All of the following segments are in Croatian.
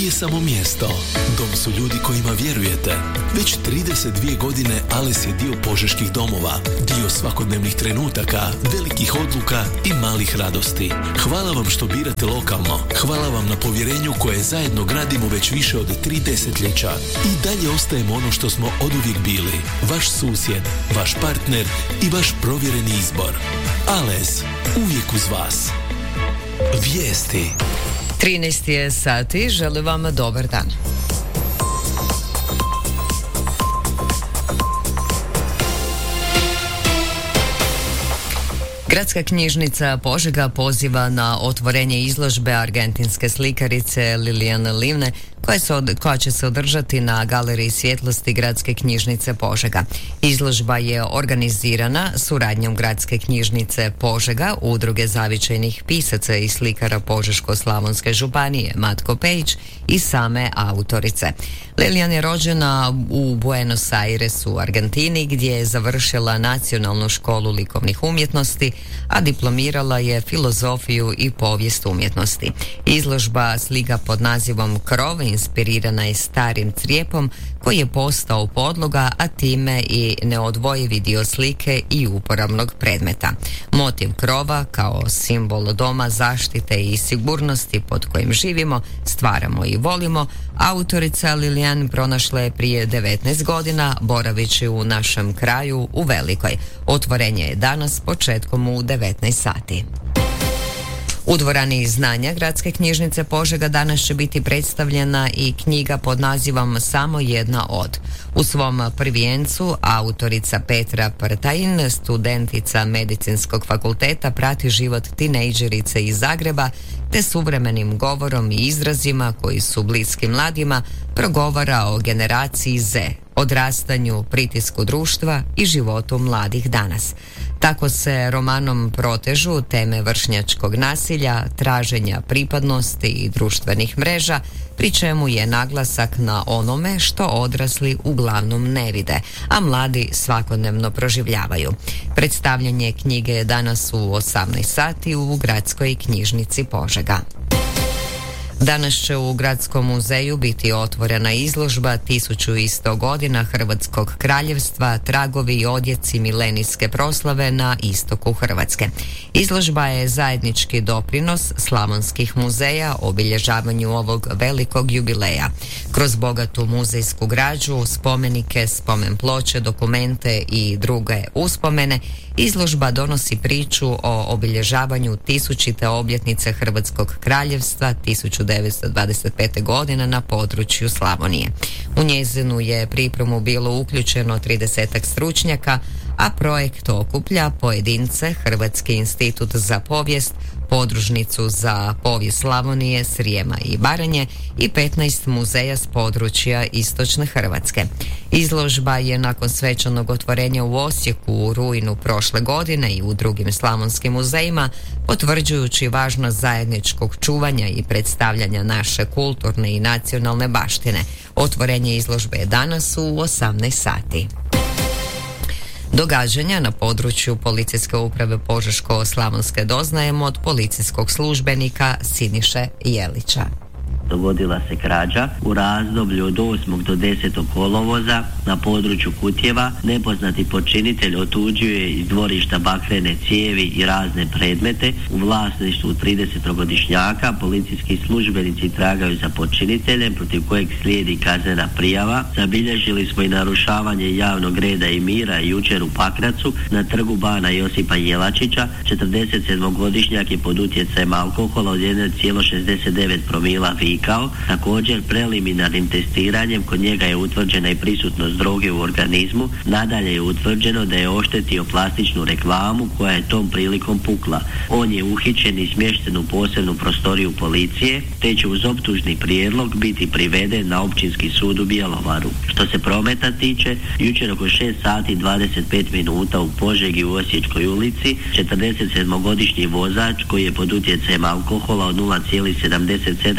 nije samo mjesto. Dom su ljudi kojima vjerujete. Već 32 godine Ales je dio požeških domova, dio svakodnevnih trenutaka, velikih odluka i malih radosti. Hvala vam što birate lokalno. Hvala vam na povjerenju koje zajedno gradimo već više od 3 desetljeća. I dalje ostajemo ono što smo oduvijek bili. Vaš susjed, vaš partner i vaš provjereni izbor. Ales, uvijek uz vas. Vijesti. 13 je sati, želim vam dobar dan. Gradska knjižnica Požega poziva na otvorenje izložbe argentinske slikarice Liliane Livne koja će se održati na Galeriji svjetlosti Gradske knjižnice Požega. Izložba je organizirana suradnjom Gradske knjižnice Požega, Udruge zavičajnih pisaca i slikara Požeško-slavonske županije Matko Pejić i same autorice. Lilian je rođena u Buenos Airesu u Argentini gdje je završila Nacionalnu školu likovnih umjetnosti, a diplomirala je filozofiju i povijest umjetnosti. Izložba slika pod nazivom Krov inspirirana je starim crijepom koji je postao podloga, a time i neodvojivi dio slike i uporabnog predmeta. Motiv krova kao simbol doma, zaštite i sigurnosti pod kojim živimo, stvaramo i volimo, autorica Lilian pronašla je prije 19 godina boravići u našem kraju u Velikoj. Otvorenje je danas početkom u 19 sati. U dvorani znanja Gradske knjižnice Požega danas će biti predstavljena i knjiga pod nazivom Samo jedna od. U svom prvijencu autorica Petra Prtajin, studentica Medicinskog fakulteta, prati život tinejdžerice iz Zagreba te suvremenim govorom i izrazima koji su bliski mladima progovara o generaciji Z, odrastanju, pritisku društva i životu mladih danas. Tako se romanom protežu teme vršnjačkog nasilja, traženja pripadnosti i društvenih mreža, pri čemu je naglasak na onome što odrasli uglavnom ne vide, a mladi svakodnevno proživljavaju. Predstavljanje knjige je danas u 18 sati u Gradskoj knjižnici Požega. Danas će u Gradskom muzeju biti otvorena izložba 1100 godina Hrvatskog kraljevstva, tragovi i odjeci milenijske proslave na istoku Hrvatske. Izložba je zajednički doprinos slavonskih muzeja obilježavanju ovog velikog jubileja. Kroz bogatu muzejsku građu, spomenike, spomen ploče, dokumente i druge uspomene, izložba donosi priču o obilježavanju 1000. obljetnice Hrvatskog kraljevstva 1925. godine na području Slavonije. U njezinu je pripremu bilo uključeno 30 stručnjaka, a projekt okuplja pojedince, Hrvatski institut za povijest, podružnicu za povijest Slavonije, Srijema i Baranje i 15 muzeja s područja istočne Hrvatske. Izložba je nakon svečanog otvorenja u Osijeku u rujnu prošle godine i u drugim slavonskim muzejima, potvrđujući važnost zajedničkog čuvanja i predstavljanja naše kulturne i nacionalne baštine. Otvorenje izložbe je danas u 18 sati. Događanja na području Policijske uprave Požeško-slavonske doznajemo od policijskog službenika Siniše Jelića. Dogodila se krađa u razdoblju od 8. do 10. kolovoza na području Kutjeva. Nepoznati počinitelj otuđio iz dvorišta bakrene cijevi i razne predmete u vlasništvu 30-godišnjaka. Policijski službenici tragaju za počiniteljem protiv kojeg slijedi kaznena prijava. Zabilježili smo i narušavanje javnog reda i mira jučer u Pakracu na trgu bana Josipa Jelačića. 47-godišnjak je pod utjecajem alkohola od 1,69 promila vikao. Također preliminarnim testiranjem kod njega je utvrđena i prisutnost droge u organizmu. Nadalje je utvrđeno da je oštetio plastičnu reklamu koja je tom prilikom pukla. On je uhićen i smješten u posebnu prostoriju policije, te će uz optužni prijedlog biti priveden na Općinski sud u Bjelovaru. Što se prometa tiče, jučer oko 6 sati 25 minuta u Požegi u Osječkoj ulici 47-godišnji vozač koji je pod utjecajem alkohola od 0,77 promila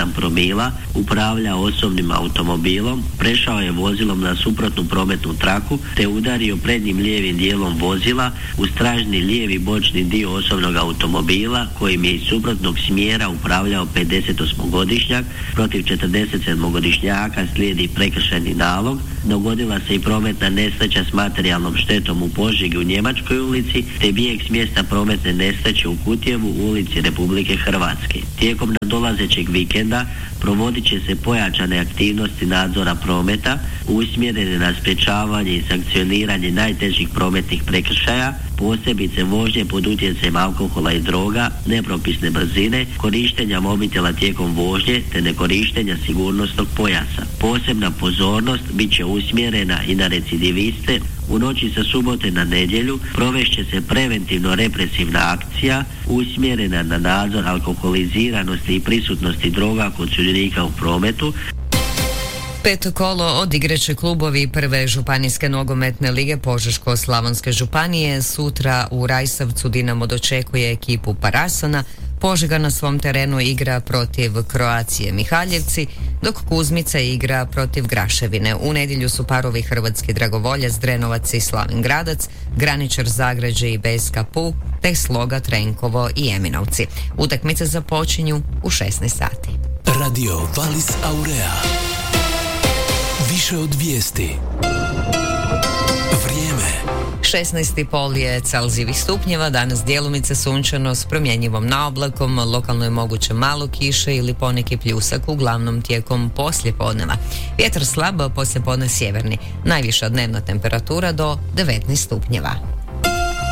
automobila, upravljao osobnim automobilom, prešao je vozilom na suprotnu prometnu traku te udario prednjim lijevim dijelom vozila u stražni lijevi bočni dio osobnog automobila kojim je iz suprotnog smjera upravljao 58-godišnjak. Protiv 47-godišnjaka slijedi prekršajni nalog. Dogodila se i prometna nesreća s materijalnom štetom u Požegi u Njemačkoj ulici te bijeg s mjesta prometne nesreće u Kutjevu u ulici Republike Hrvatske. Tijekom nadolazećeg vikenda provodit će se pojačane aktivnosti nadzora prometa usmjerene na sprječavanje i sankcioniranje najtežih prometnih prekršaja, posebice vožnje pod utjecajem alkohola i droga, nepropisne brzine, korištenja mobitela tijekom vožnje te nekorištenja sigurnosnog pojasa. Posebna pozornost bit će usmjerena i na recidiviste. U noći sa subote na nedjelju provešće se preventivno represivna akcija usmjerena na nadzor alkoholiziranosti i prisutnosti droga kod sudionika u prometu. Peto kolo odigraće klubovi prve županijske nogometne lige Požeško-slavonske županije. Sutra u Rajsavcu Dinamo dočekuje ekipu Parasona. Požega na svom terenu igra protiv Croacije Mihaljevci, dok Kuzmica igra protiv Graševine. U nedjelju su parovi Hrvatski dragovoljac Drenovac i Slavin Gradac, Graničar Zagrađe i BSK Pul, te Sloga Trenkovo i Eminovci. Utakmice započinju u 16 sati. Radio Valis Aurea. Više od vijesti. Vrijeme. 16,5 je Celzijevih stupnjeva, danas djelomice sunčano s promjenjivom naoblakom, lokalno je moguće malo kiše ili poneki pljusak, uglavnom tijekom poslijepodneva. Vjetar slab, poslijepodne sjeverni, najviša dnevna temperatura do 19 stupnjeva.